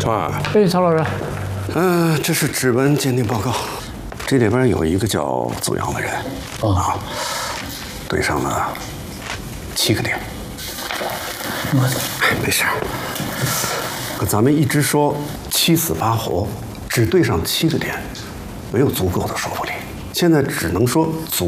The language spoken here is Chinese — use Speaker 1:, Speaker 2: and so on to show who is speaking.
Speaker 1: 川。
Speaker 2: 哎，曹老师，
Speaker 1: 这是指纹鉴定报告，这里边有一个叫祖阳的人，对上了7个点。没事。可咱们一直说7死8活，只对上7个点，没有足够的说服力。现在只能说